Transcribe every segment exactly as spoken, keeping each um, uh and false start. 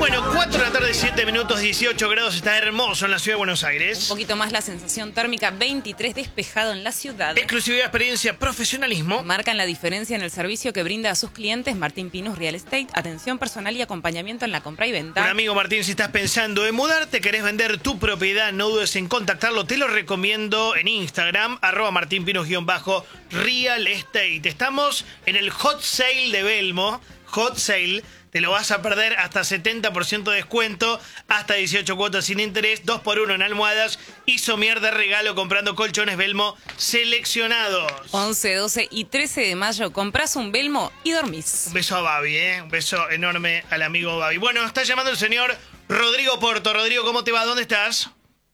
Bueno, cuatro de la tarde, siete minutos, dieciocho grados, está hermoso en la ciudad de Buenos Aires. Un poquito más la sensación térmica, veintitrés, despejado en la ciudad. Exclusividad, experiencia, profesionalismo. Marcan la diferencia en el servicio que brinda a sus clientes Martín Pinus Real Estate, atención personal y acompañamiento en la compra y venta. Un amigo Martín, si estás pensando en mudarte, querés vender tu propiedad, no dudes en contactarlo, te lo recomiendo en Instagram, arroba martinpinus-real estate. Estamos en el hot sale de Belmo, hot sale. Te lo vas a perder hasta setenta por ciento de descuento, hasta dieciocho cuotas sin interés, dos por uno en almohadas y somier de regalo comprando colchones Belmo seleccionados. once, doce y trece de mayo compras un Belmo y dormís. Un beso a Babi, ¿eh? Un beso enorme al amigo Babi. Bueno, está llamando el señor Rodrigo Porto. Rodrigo, ¿cómo te va? ¿Dónde estás?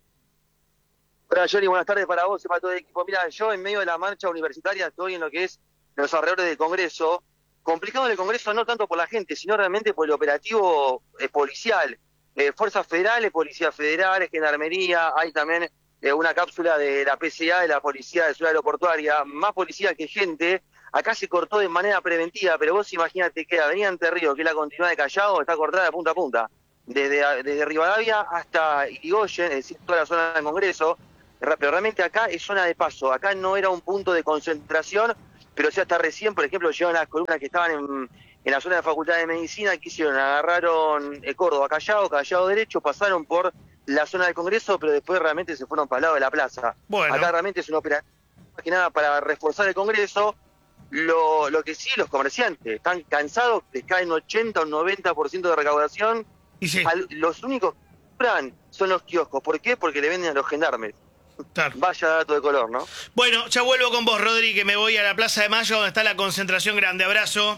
Hola, Johnny, buenas tardes para vos y para todo el equipo. Mira, yo en medio de la marcha universitaria estoy en lo que es los alrededores del Congreso. Complicado en el Congreso no tanto por la gente, sino realmente por el operativo eh, policial. Eh, fuerzas federales, policías federales, gendarmería, hay también eh, una cápsula de la P C A, de la Policía de Ciudad Aeroportuaria, más policía que gente. Acá se cortó de manera preventiva, pero vos imagínate que la avenida Entre Ríos, que es la continuidad de Callao, está cortada de punta a punta. Desde, desde Rivadavia hasta Irigoyen, es decir, toda la zona del Congreso. Pero realmente acá es zona de paso, acá no era un punto de concentración, pero ya hasta recién, por ejemplo, llegaron las columnas que estaban en, en la zona de Facultad de Medicina. ¿Qué hicieron? Agarraron eh, Córdoba, Callao, Callao derecho, pasaron por la zona del Congreso, pero después realmente se fueron para el lado de la plaza. Bueno. Acá realmente es una operación, más que nada, para reforzar el Congreso. Lo, lo que sí, los comerciantes están cansados, les caen ochenta o noventa por ciento de recaudación. Y sí. Al, los únicos que compran son los kioscos. ¿Por qué? Porque le venden a los gendarmes. Claro. Vaya dato de color, ¿no? Bueno, ya vuelvo con vos, Rodri, que me voy a la Plaza de Mayo, donde está la concentración grande. Abrazo.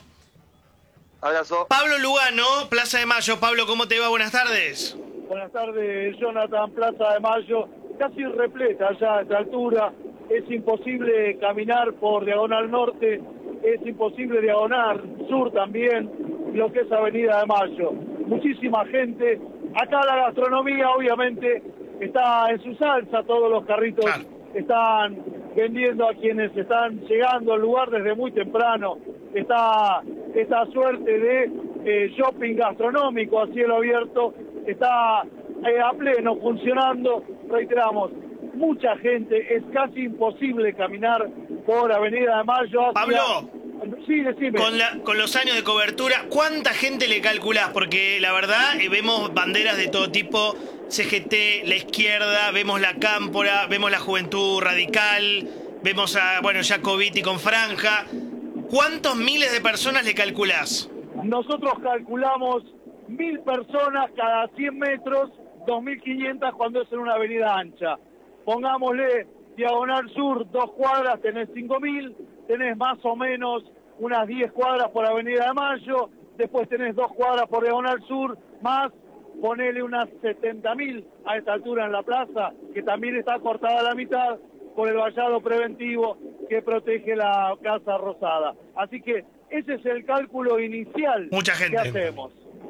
Abrazo. Pablo Lugano, Plaza de Mayo. Pablo, ¿cómo te va? Buenas tardes. Buenas tardes, Jonathan. Plaza de Mayo, casi repleta ya a esta altura. Es imposible caminar por Diagonal Norte, es imposible Diagonal Sur también, lo que es Avenida de Mayo. Muchísima gente. Acá la gastronomía, obviamente, está en su salsa, todos los carritos claro. Están vendiendo a quienes están llegando al lugar desde muy temprano. Está esta suerte de eh, shopping gastronómico a cielo abierto, está eh, a pleno funcionando. Reiteramos, mucha gente, es casi imposible caminar por Avenida de Mayo hacia... Pablo, sí, decime. Con, la, con los años de cobertura, ¿cuánta gente le calculás? Porque la verdad, eh, vemos banderas de todo tipo, C G T, la izquierda, vemos la Cámpora, vemos la Juventud Radical, vemos a, bueno, Jacobiti con franja. ¿Cuántos miles de personas le calculás? Nosotros calculamos mil personas cada cien metros, dos mil quinientas cuando es en una avenida ancha. Pongámosle Diagonal Sur, dos cuadras, tenés cinco mil, tenés más o menos unas diez cuadras por Avenida de Mayo, después tenés dos cuadras por Diagonal Sur, más ponele unas setenta mil a esta altura en la plaza, que también está cortada a la mitad por el vallado preventivo que protege la Casa Rosada. Así que ese es el cálculo inicial Mucha gente. que hacemos.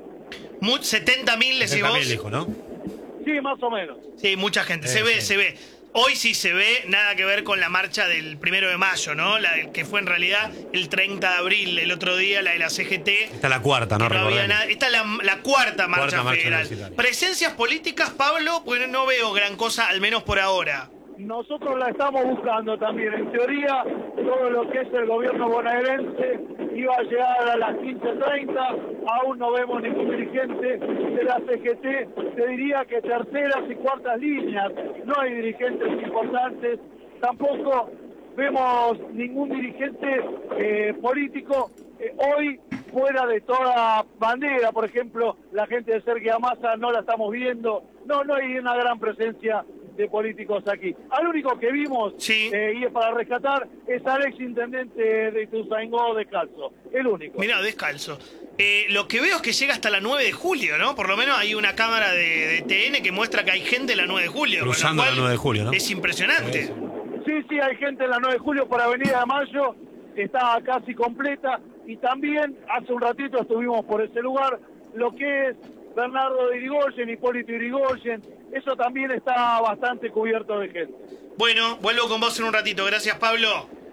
setenta mil, decís setenta vos. mil dijo, ¿no? Sí, más o menos. Sí, mucha gente. Eh, se ve, sí. se ve. Hoy sí se ve, nada que ver con la marcha del primero de mayo, ¿no? La del que fue en realidad el treinta de abril, el otro día, la de la C G T. Esta es la cuarta, ¿no? No había Recordemos. nada. Esta es la, la cuarta marcha Cuarta marcha federal. universitaria. Presencias políticas, Pablo, pues no veo gran cosa, al menos por ahora. Nosotros la estamos buscando también. En teoría, todo lo que es el gobierno bonaerense iba a llegar a las quince treinta. Aún no vemos ningún dirigente de la C G T. Te diría que terceras y cuartas líneas. No hay dirigentes importantes. Tampoco vemos ningún dirigente eh, político eh, hoy fuera de toda bandera. Por ejemplo, la gente de Sergio Massa no la estamos viendo. No, no hay una gran presencia de políticos aquí. Al único que vimos, sí. eh, y es para rescatar, es al ex intendente de Ituzaingó descalzo. El único. Mirá, descalzo. Eh, lo que veo es que llega hasta la nueve de julio, ¿no? Por lo menos hay una cámara de, de T N que muestra que hay gente en la nueve de julio. Cruzando la nueve de julio, ¿no? Es impresionante. Sí, sí, sí, hay gente en la nueve de julio por Avenida de Mayo. Está casi completa. Y también, hace un ratito estuvimos por ese lugar, lo que es Bernardo de Irigoyen, Hipólito Irigoyen, eso también está bastante cubierto de gente. Bueno, vuelvo con vos en un ratito. Gracias, Pablo.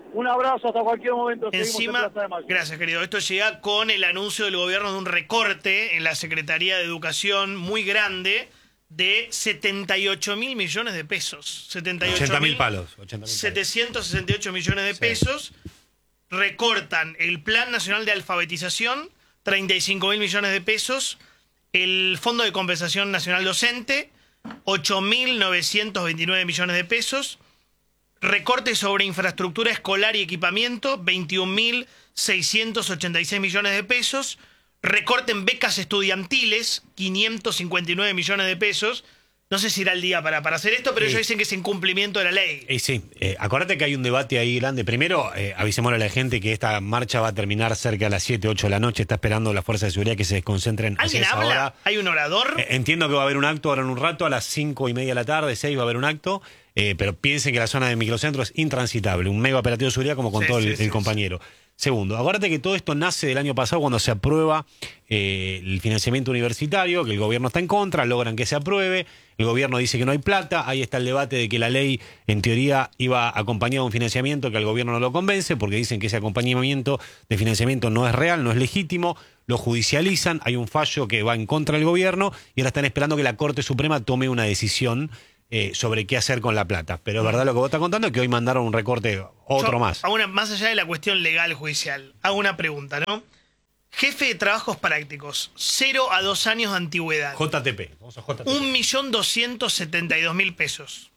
Un abrazo, hasta cualquier momento. Encima, seguimos en Plaza de Mayo. gracias querido, esto llega con el anuncio del gobierno de un recorte en la Secretaría de Educación muy grande de setenta y ocho mil millones de pesos. setenta y ocho ochenta mil palos. setecientos sesenta y ocho millones de pesos. Recortan el Plan Nacional de Alfabetización, treinta y cinco mil millones de pesos. El Fondo de Compensación Nacional Docente, ocho mil novecientos veintinueve millones de pesos. Recorte sobre infraestructura escolar y equipamiento, veintiún mil seiscientos ochenta y seis millones de pesos. Recorte en becas estudiantiles, quinientos cincuenta y nueve millones de pesos. No sé si irá el día para, para hacer esto, pero sí. ellos dicen que es incumplimiento de la ley. Y sí, eh, acuérdate que hay un debate ahí grande. Primero, eh, avisémosle a la gente que esta marcha va a terminar cerca de las siete, ocho de la noche. Está esperando la fuerza de seguridad que se desconcentren hacia ¿Alguien esa habla? hora. ¿Hay un orador? Eh, entiendo que va a haber un acto ahora en un rato, a las cinco y media de la tarde, seis va a haber un acto. Eh, pero piensen que la zona del microcentro es intransitable. Un mega operativo de seguridad, como contó Sí, el, sí, el sí, compañero. Segundo, acuérdate que todo esto nace del año pasado cuando se aprueba eh, el financiamiento universitario, que el gobierno está en contra, logran que se apruebe, el gobierno dice que no hay plata, ahí está el debate de que la ley en teoría iba acompañada de un financiamiento que al gobierno no lo convence, porque dicen que ese acompañamiento de financiamiento no es real, no es legítimo, lo judicializan, hay un fallo que va en contra del gobierno y ahora están esperando que la Corte Suprema tome una decisión Eh, sobre qué hacer con la plata. Pero es verdad lo que vos estás contando, es que hoy mandaron un recorte, otro Yo, más. a una- más allá de la cuestión legal judicial, hago una pregunta, ¿no? Jefe de trabajos prácticos, cero a dos años de antigüedad. J T P. Vamos a J T P. Un millón doscientos setenta y dos mil pesos.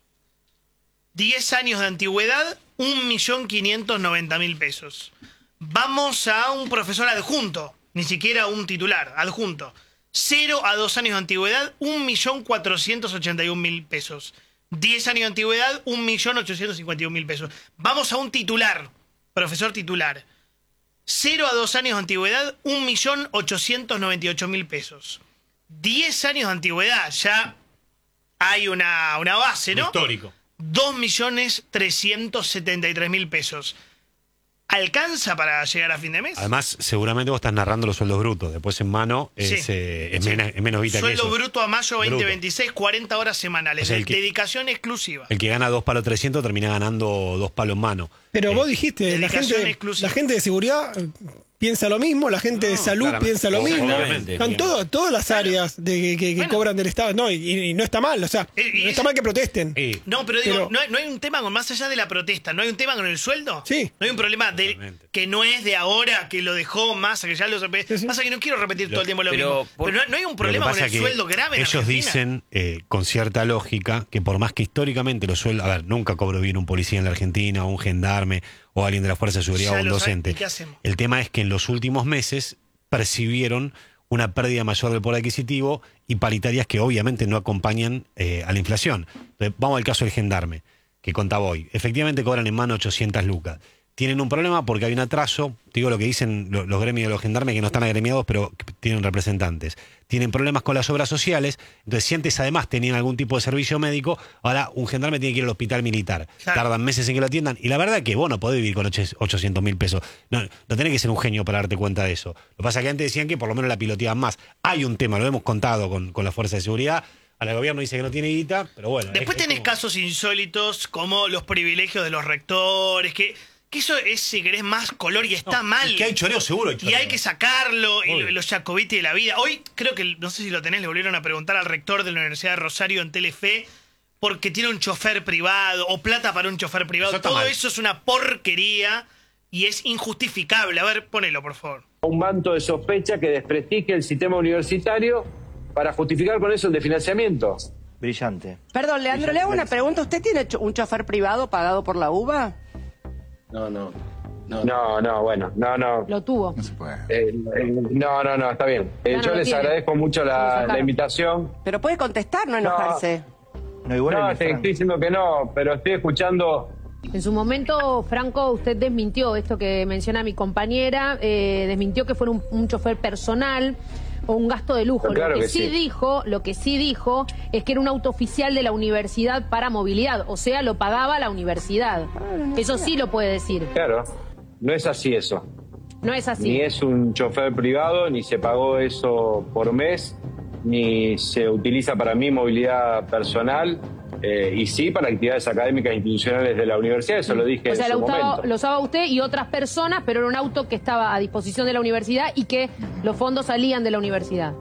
Diez años de antigüedad, un millón quinientos noventa mil pesos. Vamos a un profesor adjunto, ni siquiera un titular, adjunto. Cero a dos años de antigüedad, un millón cuatrocientos ochenta y un mil pesos. Diez años de antigüedad, un millón ochocientos cincuenta y un mil pesos. Vamos a un titular, profesor titular. Cero a dos años de antigüedad, un millón ochocientos noventa y ocho mil pesos. Diez años de antigüedad, ya hay una, una base, ¿no? Histórico. Dos millones trescientos setenta y tres mil pesos. ¿Alcanza para llegar a fin de mes? Además, seguramente vos estás narrando los sueldos brutos. Después en mano es, Sí. eh, es, Sí. menos, es menos vita que Sueldo eso. bruto a mayo Bruto. veinte veintiséis, cuarenta horas semanales. O sea, el que- Dedicación exclusiva. El que gana dos palos trescientos termina ganando dos palos en mano. Pero Eh, vos dijiste, la dedicación gente, exclusiva. la gente de seguridad eh, piensa lo mismo, la gente de salud claramente. piensa lo mismo. Obviamente. Están todo- todas las áreas de, que, que- que Bueno. cobran del Estado. No, y, y no está mal, o sea, Eh, y no está es- mal que protesten. eh, No, pero digo, Pero- no, hay, no hay un tema con más allá de la protesta, no hay un tema con el sueldo. Sí. No hay un problema de, Totalmente. que no es de ahora, que lo dejó Massa, que ya lo supe. Sí, sí. Pasa que no quiero repetir todo el tiempo lo pero mismo. por- Pero no, no hay un Lo que problema con pasa el que sueldo grave en ellos Argentina. dicen, eh, con cierta lógica, que por más que históricamente los sueldos... A ver, nunca cobró bien un policía en la Argentina, o un gendarme, o alguien de la Fuerza de Seguridad, Ya o un lo saben, docente. ¿y qué hacemos? El tema es que en los últimos meses percibieron una pérdida mayor del poder adquisitivo y paritarias que obviamente no acompañan eh, a la inflación. Entonces, vamos al caso del gendarme, que contaba hoy. Efectivamente cobran en mano ochocientas lucas. Tienen un problema porque hay un atraso, digo lo que dicen lo- los gremios de los gendarmes que no están agremiados pero que tienen representantes. Tienen problemas con las obras sociales, entonces si antes además tenían algún tipo de servicio médico, ahora un gendarme tiene que ir al hospital militar. Claro. Tardan meses en que lo atiendan y la verdad que vos no podés vivir con ochocientos mil pesos. No, no tenés que ser un genio para darte cuenta de eso. Lo que pasa es que antes decían que por lo menos la piloteaban más. Hay un tema, lo hemos contado con, con la Fuerza de Seguridad. Ahora el gobierno dice que no tiene guita, pero bueno. Después es- es tenés como- casos insólitos como los privilegios de los rectores, que, que eso es, si querés, más color y está No, mal. y que hay choreo, seguro hay Y choreo. hay que sacarlo, y Obvio. los Jacobiti de la vida. Hoy creo que, no sé si lo tenés, le volvieron a preguntar al rector de la Universidad de Rosario en Telefe, porque tiene un chofer privado, o plata para un chofer privado. Eso está Todo mal. eso es una porquería y es injustificable. A ver, ponelo, por favor. Un manto de sospecha que desprestigia el sistema universitario para justificar con eso el desfinanciamiento. Brillante. Perdón, Leandro, le hago una pregunta. ¿Usted tiene cho- un chofer privado pagado por la U B A? No, no. No, no, bueno, no, no. Lo tuvo. Eh, eh, no, no, no, está bien. Eh, Ya no yo lo les tiene. agradezco mucho Se lo la, sacaron. la invitación. Pero puede contestar, no enojarse. No, igual No, el te Fran- estoy diciendo que no, pero estoy escuchando. En su momento, Franco, usted desmintió esto que menciona mi compañera, eh, desmintió que fuera un, un chofer personal o un gasto de lujo. Pero claro lo que, que sí sí. dijo, lo que sí dijo es que era un auto oficial de la universidad para movilidad, o sea, lo pagaba la universidad. Eso sí lo puede decir. Claro, no es así eso. No es así. Ni es un chofer privado, ni se pagó eso por mes, ni se utiliza para mí movilidad personal. eh, y sí para actividades académicas institucionales de la universidad, eso lo dije O sea, en lo su usaba, momento. lo usaba usted y otras personas, pero era un auto que estaba a disposición de la universidad y que los fondos salían de la universidad.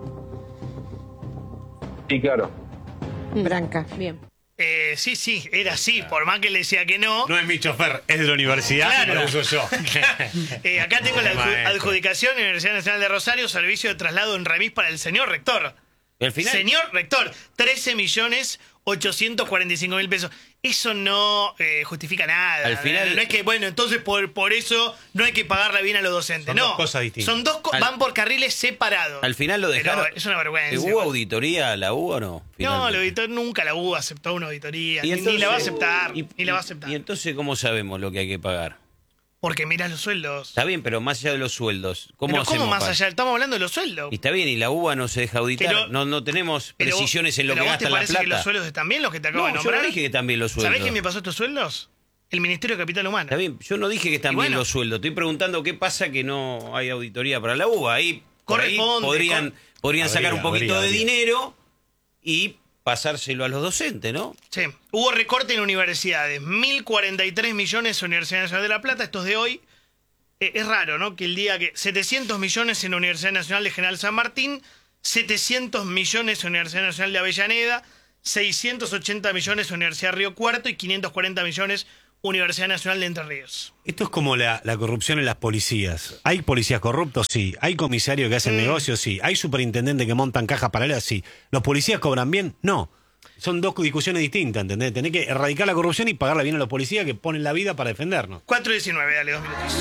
Sí, claro. Branca. Bien. Eh, sí, sí, era así, por más que le decía que no. No es mi chofer, es de la universidad, Claro. lo uso yo. Eh, acá tengo la adju- Maestro. adjudicación Universidad Nacional de Rosario, servicio de traslado en remis para el señor rector. ¿El final? Señor rector, trece millones ochocientos cuarenta y cinco mil pesos. Eso no eh, justifica nada. Al final- No es que, bueno, entonces por, por eso no hay que pagarle bien a los docentes. Son no. dos cosas distintas. Son dos co- Al- van por carriles separados. Al final lo Pero dejaron. es una vergüenza. ¿Hubo auditoría a la U o no? No, Finalmente. el auditor nunca la U aceptó una auditoría. Y Ni- entonces- ni la va a aceptar. y- ni la va a aceptar. Y entonces, ¿cómo sabemos lo que hay que pagar? Porque mirá los sueldos. Está bien, pero más allá de los sueldos, ¿cómo Pero hacemos ¿cómo más para- allá? Estamos hablando de los sueldos. Y está bien, y la U B A no se deja auditar. Pero- no, no tenemos Pero vos- precisiones en lo pero que ¿vos te gasta la parece plata. que los sueldos están bien los que te acabo No, de yo nombrar? no dije que están bien los sueldos. ¿Sabés quién me pasó estos sueldos? El Ministerio de Capital Humano. Está bien, yo no dije que están Y bien bueno. los sueldos. Estoy preguntando qué pasa que no hay auditoría para la U B A. Ahí, por ahí Corresponde, podrían, cor- podrían Habría, sacar un poquito habría, de habría. dinero y pasárselo a los docentes, ¿no? Sí. Hubo recorte en universidades. mil cuarenta y tres millones en la Universidad Nacional de La Plata. Esto es de hoy. Eh, es raro, ¿no? Que el día que... setecientos millones en la Universidad Nacional de General San Martín, setecientos millones en la Universidad Nacional de Avellaneda, seiscientos ochenta millones en la Universidad de Río Cuarto y quinientos cuarenta millones Universidad Nacional de Entre Ríos. Esto es como la, la corrupción en las policías. ¿Hay policías corruptos? Sí. ¿Hay comisarios que hacen Mm. negocios? Sí. ¿Hay superintendentes que montan cajas paralelas? Sí. ¿Los policías cobran bien? No. Son dos discusiones distintas, ¿entendés? Tenés que erradicar la corrupción y pagarle bien a los policías que ponen la vida para defendernos. cuatro diecinueve, dale, dos minutos.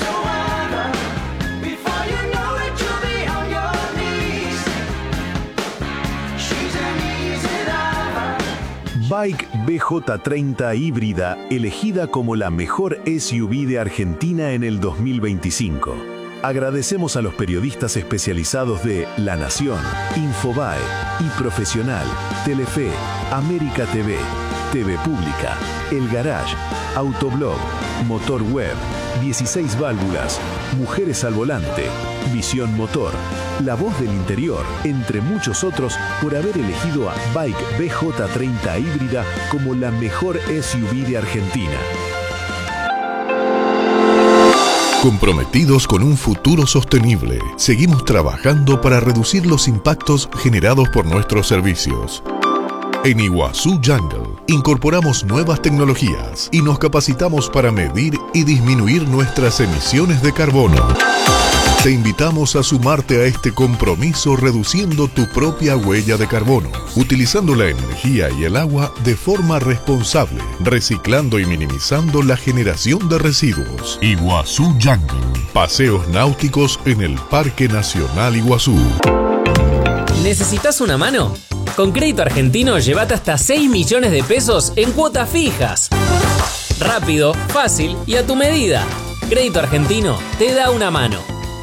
Bike B J treinta híbrida, elegida como la mejor S U V de Argentina en el dos mil veinticinco. Agradecemos a los periodistas especializados de La Nación, Infobae, iProfesional, Telefe, América T V, T V Pública, El Garage, Autoblog, Motor Web, dieciséis válvulas, Mujeres al Volante, Visión Motor, La Voz del Interior, entre muchos otros, por haber elegido a Bike B J treinta híbrida como la mejor S U V de Argentina. Comprometidos con un futuro sostenible, seguimos trabajando para reducir los impactos generados por nuestros servicios. En Iguazú Jungle incorporamos nuevas tecnologías y nos capacitamos para medir y disminuir nuestras emisiones de carbono. Te invitamos a sumarte a este compromiso reduciendo tu propia huella de carbono, utilizando la energía y el agua de forma responsable, reciclando y minimizando la generación de residuos. Iguazú Jungle, paseos náuticos en el Parque Nacional Iguazú. ¿Necesitas una mano? Con Crédito Argentino llévate hasta seis millones de pesos en cuotas fijas. Rápido, fácil y a tu medida. Crédito Argentino te da una mano.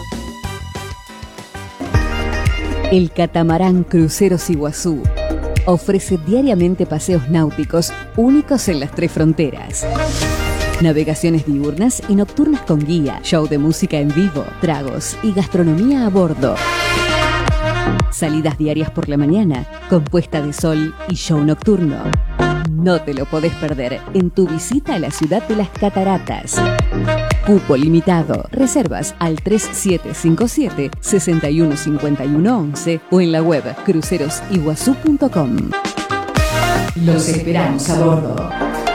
El catamarán Cruceros Iguazú ofrece diariamente paseos náuticos únicos en las tres fronteras. Navegaciones diurnas y nocturnas con guía, show de música en vivo, tragos y gastronomía a bordo. Salidas diarias por la mañana, con puesta de sol y show nocturno. No te lo podés perder en tu visita a la ciudad de las Cataratas. Cupo limitado. Reservas al tres siete cinco siete, seis uno cinco uno once o en la web cruceros iguazú punto com. Los esperamos a bordo.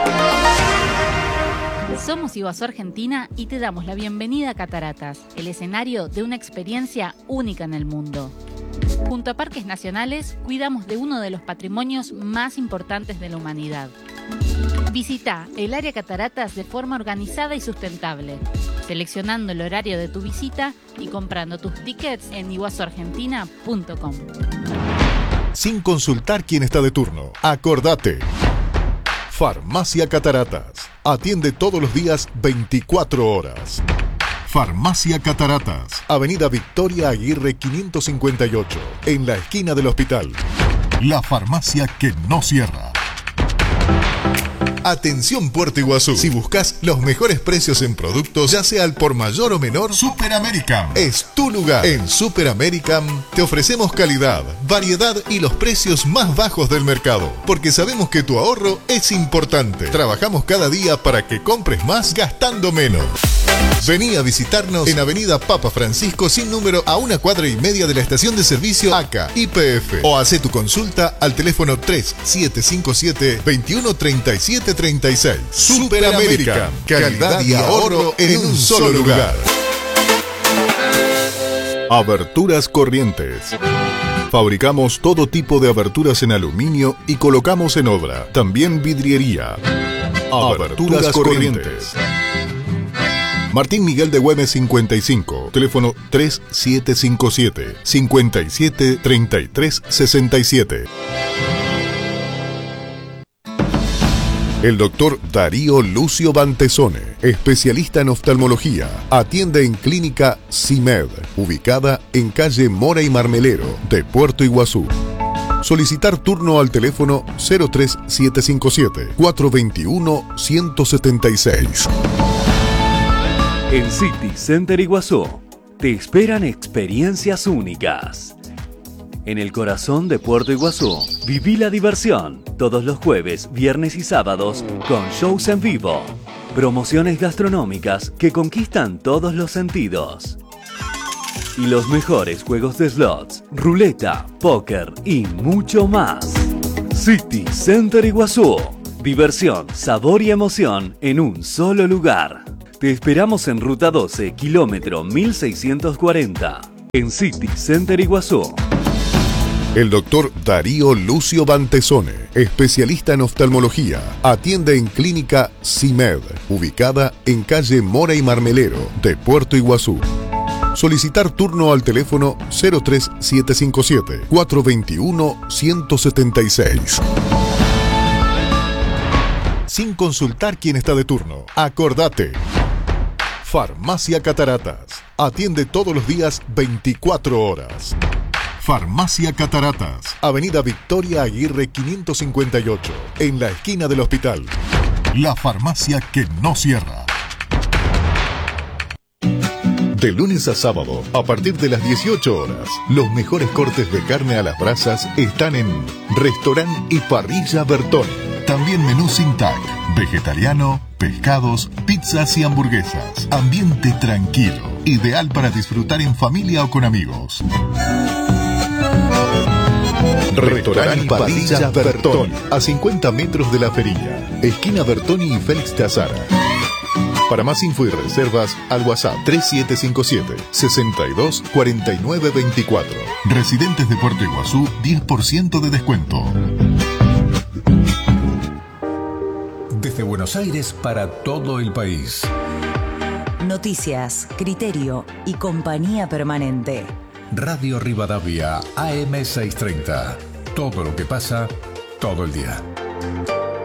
Somos Iguazú Argentina y te damos la bienvenida a Cataratas, el escenario de una experiencia única en el mundo. Junto a Parques Nacionales, cuidamos de uno de los patrimonios más importantes de la humanidad. Visita el área Cataratas de forma organizada y sustentable, seleccionando el horario de tu visita y comprando tus tickets en iguazú argentina punto com. Sin consultar quién está de turno, acordate. Farmacia Cataratas. Atiende todos los días veinticuatro horas. Farmacia Cataratas, Avenida Victoria Aguirre quinientos cincuenta y ocho, en la esquina del hospital. La farmacia que no cierra. Atención Puerto Iguazú. Si buscas los mejores precios en productos, ya sea al por mayor o menor, Super American es tu lugar. En Super American te ofrecemos calidad, variedad y los precios más bajos del mercado, porque sabemos que tu ahorro es importante. Trabajamos cada día para que compres más gastando menos. Vení a visitarnos en Avenida Papa Francisco sin número a una cuadra y media de la estación de servicio A C A Y P F o hace tu consulta al teléfono tres siete cinco siete, veintiuno treinta y siete treinta y seis. Super American, calidad y ahorro en un solo lugar. Aberturas Corrientes. Fabricamos todo tipo de aberturas en aluminio y colocamos en obra. También vidriería. Aberturas Corrientes. Martín Miguel de Güemes cincuenta y cinco, teléfono tres siete cinco siete, cincuenta y siete treinta y tres sesenta y siete. El doctor Darío Lucio Bantesone, especialista en oftalmología, atiende en Clínica CIMED, ubicada en calle Mora y Marmelero de Puerto Iguazú. Solicitar turno al teléfono cero tres siete cinco siete, cuatro dos uno, uno siete seis. En City Center Iguazú te esperan experiencias únicas. En el corazón de Puerto Iguazú, viví la diversión todos los jueves, viernes y sábados con shows en vivo, promociones gastronómicas que conquistan todos los sentidos y los mejores juegos de slots, ruleta, póker y mucho más. City Center Iguazú, diversión, sabor y emoción en un solo lugar. Te esperamos en Ruta doce, kilómetro mil seiscientos cuarenta, en City Center Iguazú. El doctor Darío Lucio Bantesone, especialista en oftalmología, atiende en Clínica CIMED, ubicada en calle Mora y Marmelero de Puerto Iguazú. Solicitar turno al teléfono cero tres siete cinco siete, cuatro dos uno, uno siete seis. Sin consultar quién está de turno, acordate. Farmacia Cataratas. Atiende todos los días veinticuatro horas. Farmacia Cataratas. Avenida Victoria Aguirre quinientos cincuenta y ocho. En la esquina del hospital. La farmacia que no cierra. De lunes a sábado, a partir de las dieciocho horas, los mejores cortes de carne a las brasas están en Restaurant y Parrilla Bertoni. También menú sin tag, vegetariano, pescados, pizzas y hamburguesas. Ambiente tranquilo, ideal para disfrutar en familia o con amigos. Restaurant y Parrilla Bertoni, a cincuenta metros de la Ferilla, esquina Bertoni y Félix de Azara. Para más info y reservas, al WhatsApp tres siete cinco siete, sesenta y dos, cuarenta y nueve veinticuatro. Residentes de Puerto Iguazú, diez por ciento de descuento. Desde Buenos Aires para todo el país. Noticias, criterio y compañía permanente. Radio Rivadavia, A M seiscientos treinta. Todo lo que pasa, todo el día.